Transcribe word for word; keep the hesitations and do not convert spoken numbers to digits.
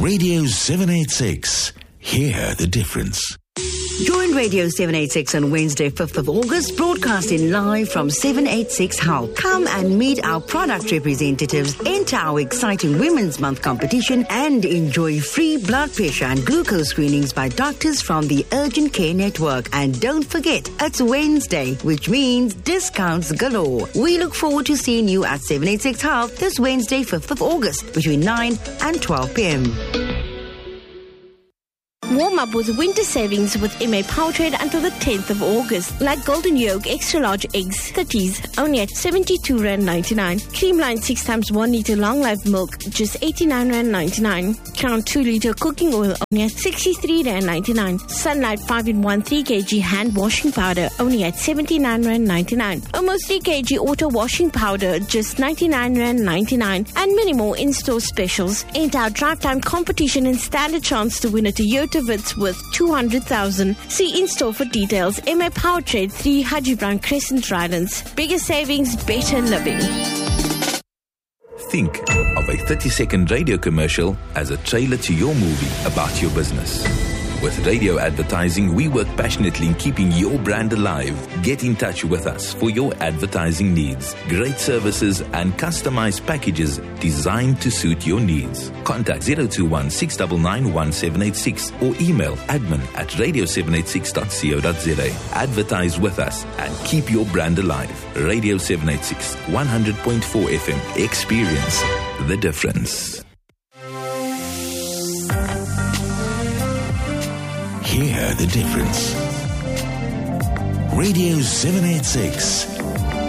Radio seven eighty-six. Hear the difference. Join Radio seven eighty-six on Wednesday, fifth of August, broadcasting live from seven eighty-six Hull. Come and meet our product representatives, enter our exciting Women's Month competition, and enjoy free blood pressure and glucose screenings by doctors from the Urgent Care Network. And don't forget, it's Wednesday, which means discounts galore. We look forward to seeing you at seven eighty-six Hull this Wednesday, fifth of August, between nine and twelve p.m. Warm up with winter savings with M A Powertrade until the tenth of August. Like Golden Yolk Extra Large Eggs, thirties, only at seventy-two rand ninety-nine. Creamline six times one litre Long Life Milk, just eighty-nine rand ninety-nine. Crown two litre Cooking Oil, only at sixty-three rand ninety-nine. Sunlight five in one three kilogram Hand Washing Powder, only at seventy-nine rand ninety-nine. Almost three kilogram Auto Washing Powder, just ninety-nine rand ninety-nine. And many more in-store specials. Enter our drive time competition and stand a chance to win a Toyota Vitz worth two hundred thousand. See in-store for details. M A Powertrade, three Haji Brown Crescent, Rylands. Bigger savings, better living. Think of a thirty-second radio commercial as a trailer to your movie about your business. With radio advertising, we work passionately in keeping your brand alive. Get in touch with us for your advertising needs. Great services and customized packages designed to suit your needs. Contact zero two one six nine nine one seven eight six or email admin at radio seven eighty-six dot co dot za. Advertise with us and keep your brand alive. Radio seven eighty-six, one hundred point four F M. Experience the difference. Hear the difference. Radio seven eighty-six.